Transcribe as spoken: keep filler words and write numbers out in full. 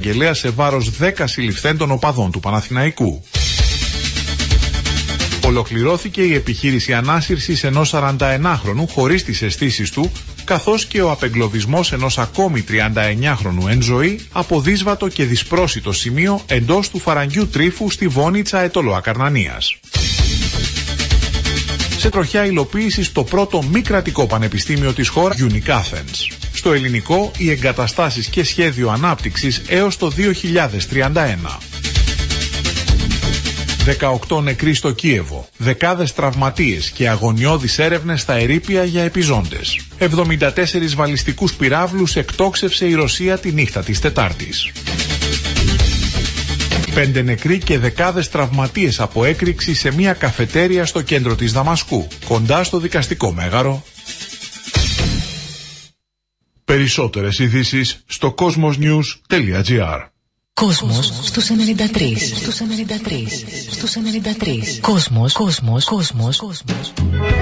Γελαία σε βάρος δέκα συλληφθέντων οπαδών του Παναθηναϊκού. Ολοκληρώθηκε η επιχείρηση ανάσυρσης ενός σαρανταενάχρονου χωρίς τις αισθήσεις του, καθώς και ο απεγκλωβισμός ενός ακόμη τριανταεννιάχρονου εν ζωή από δύσβατο και δυσπρόσιτο σημείο εντός του φαραγγιού Τρίφου στη Βόνιτσα Αετόλο Ακαρνανίας. Σε τροχιά υλοποίηση στο πρώτο μη κρατικό πανεπιστήμιο της χώρας, Unique Athens. Στο ελληνικό, οι εγκαταστάσεις και σχέδιο ανάπτυξης έως το δύο χιλιάδες τριάντα ένα. δεκαοκτώ νεκροί στο Κίεβο, δεκάδες τραυματίες και αγωνιώδεις έρευνες στα ερείπια για επιζώντες. εβδομήντα τέσσερις βαλιστικούς πυράβλους εκτόξευσε η Ρωσία τη νύχτα της Τετάρτης. Πέντε νεκροί και δεκάδες τραυματίες από έκρηξη σε μια καφετέρια στο κέντρο της Δαμασκού, κοντά στο δικαστικό μέγαρο. Περισσότερες ειδήσεις στο cosmosnews τελεία gr. Κόσμος στους ενενήντα τρία. Στους ενενήντα τρία. Στους ενενήντα τρία. Κόσμος, κόσμος, κόσμος, κόσμος.